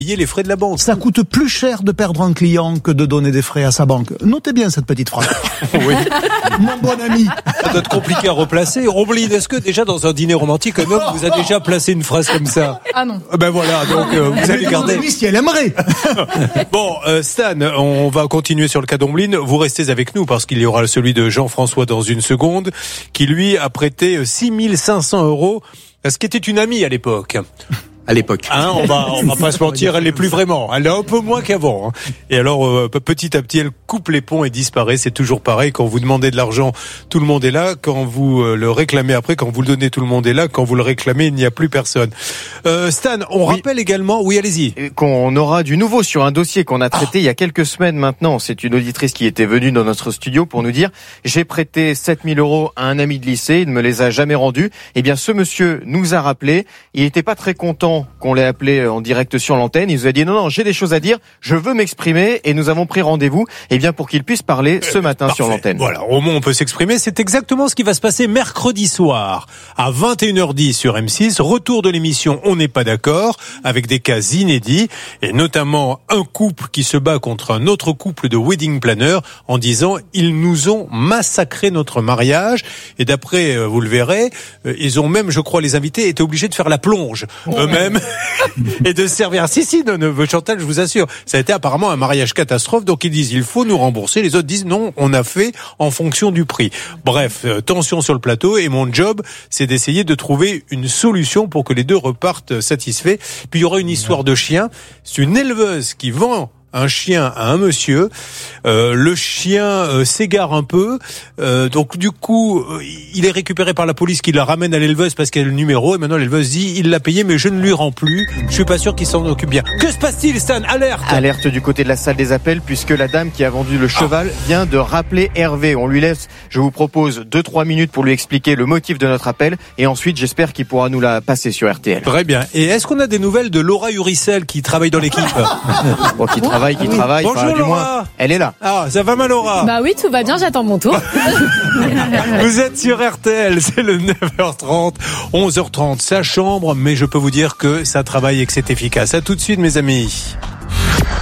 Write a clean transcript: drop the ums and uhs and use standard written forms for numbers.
payer les frais de la banque. Ça coûte plus cher de perdre un client que de donner des frais à sa banque. Notez bien cette petite phrase. Oui. Mon bon ami. Ça doit être compliqué à replacer. Romeline, est-ce que déjà dans un dîner romantique, un homme vous a déjà placé une phrase comme ça? Ah non. Ben voilà, donc vous allez garder. Si elle aimerait. Bon, Stan, on va continuer sur le cas d'Ombline. Vous restez avec nous parce qu'il y aura celui de Jean-François dans une seconde, qui lui a prêté 6 500 € à ce qui était une amie à l'époque. À l'époque. Hein, on va pas se mentir, elle l'est plus vraiment. Elle est un peu moins qu'avant. Hein. Et alors, petit à petit, elle coupe les ponts et disparaît. C'est toujours pareil. Quand vous demandez de l'argent, tout le monde est là. Quand vous le réclamez après, quand vous le donnez, tout le monde est là. Quand vous le réclamez, il n'y a plus personne. Stan, on rappelle également... Oui, allez-y. Qu'on aura du nouveau sur un dossier qu'on a traité il y a quelques semaines maintenant. C'est une auditrice qui était venue dans notre studio pour nous dire « J'ai prêté 7 000 € à un ami de lycée, il ne me les a jamais rendus. » Eh bien, ce monsieur nous a rappelé. Il n'était pas très content qu'on l'ait appelé en direct sur l'antenne. Il nous a dit non, j'ai des choses à dire, je veux m'exprimer, et nous avons pris rendez-vous pour qu'il puisse parler ce matin sur l'antenne. Voilà, au moins on peut s'exprimer. C'est exactement ce qui va se passer mercredi soir à 21h10 sur M6. Retour de l'émission On n'est pas d'accord, avec des cas inédits, et notamment un couple qui se bat contre un autre couple de wedding planners en disant ils nous ont massacré notre mariage. Et d'après, vous le verrez, ils ont même, je crois, les invités étaient obligés de faire la plonge eux-mêmes et de servir. Si, non, Chantal, je vous assure, ça a été apparemment un mariage catastrophe. Donc ils disent il faut nous rembourser. Les autres disent non, on a fait en fonction du prix. Bref, tension sur le plateau, et mon job, c'est d'essayer de trouver une solution pour que les deux repartent satisfaits. Puis il y aura une histoire de chien. C'est une éleveuse qui vend un chien à un monsieur. Le chien s'égare un peu. Donc du coup, il est récupéré par la police qui la ramène à l'éleveuse parce qu'elle a le numéro. Et maintenant l'éleveuse dit il l'a payé mais je ne lui rends plus. Je suis pas sûr qu'il s'en occupe bien. Que se passe-t-il, Stan? Alerte! Alerte du côté de la salle des appels, puisque la dame qui a vendu le cheval vient de rappeler Hervé. On lui laisse, je vous propose 2-3 minutes pour lui expliquer le motif de notre appel. Et ensuite, j'espère qu'il pourra nous la passer sur RTL. Très bien. Et est-ce qu'on a des nouvelles de Laura Uricel qui travaille dans l'équipe? Qui travaille. Bonjour, enfin, du moins, Laura. elle est là. Ah, ça va, ma Laura? Bah oui, tout va bien, j'attends mon tour. Vous êtes sur RTL, c'est le 9h30, 11h30, ça chambre, mais je peux vous dire que ça travaille et que c'est efficace. À tout de suite, mes amis.